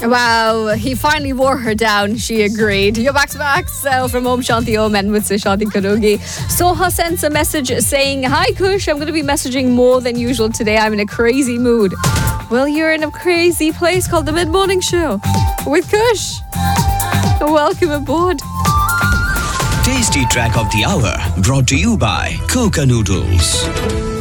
Wow, he finally wore her down. She agreed. You're back to back. So from Om Shanti Om and with Shanti Karugi. Soha sends a message saying, "Hi Kush, I'm going to be messaging more than usual today. I'm in a crazy mood." Well, you're in a crazy place called the Mid Morning Show with Kush. Welcome aboard. Tasty Track of the Hour brought to you by Coca Noodles.